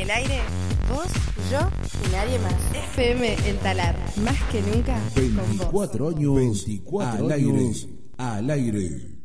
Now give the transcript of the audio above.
el aire, vos, yo y nadie más. FM El Talar, más que nunca con vos. 24 años al aire.